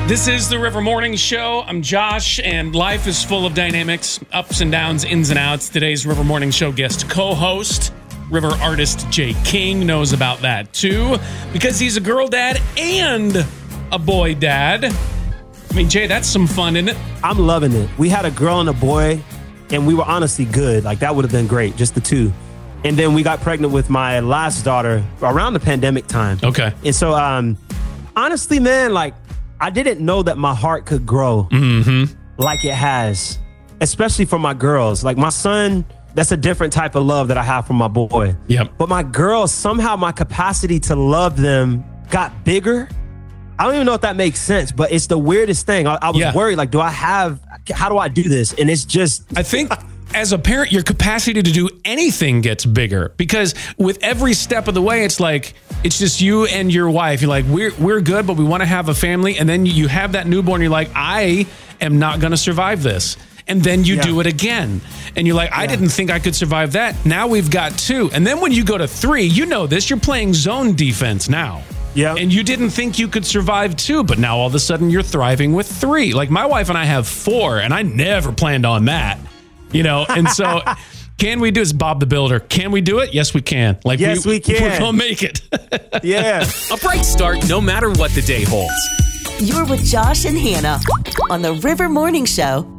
This is the River Morning Show. I'm Josh, and life is full of dynamics, ups and downs, ins and outs. Today's River Morning Show guest co-host, River artist Jay King, knows about that too, because he's a girl dad and a boy dad. I mean, Jay, that's some fun, isn't it? I'm loving it. We had a girl and a boy, and we were honestly good. Like, that would have been great, just the two. And then we got pregnant with my last daughter around the pandemic time. Okay. And so, honestly, man, like, I didn't know that my heart could grow like it has, especially for my girls. Like, my son, that's a different type of love that I have for my boy. Yep. But my girls, somehow my capacity to love them got bigger. I don't even know if that makes sense, but it's the weirdest thing. I was worried, like, how do I do this? And it's just... I think... As a parent, your capacity to do anything gets bigger, because with every step of the way, it's like, it's just you and your wife. You're like, we're good, but we want to have a family. And then you have that newborn. You're like, I am not going to survive this. And then you do it again. And you're like, I didn't think I could survive that. Now we've got two. And then when you go to three, you know this, you're playing zone defense now. Yeah. And you didn't think you could survive two, but now all of a sudden you're thriving with three. Like, my wife and I have four, and I never planned on that. You know, and so can we do it? It's Bob the Builder. Can we do it? Yes, we can. Like, yes, we can. We're going to make it. Yeah. A bright start no matter what the day holds. You're with Josh and Hannah on the River Morning Show.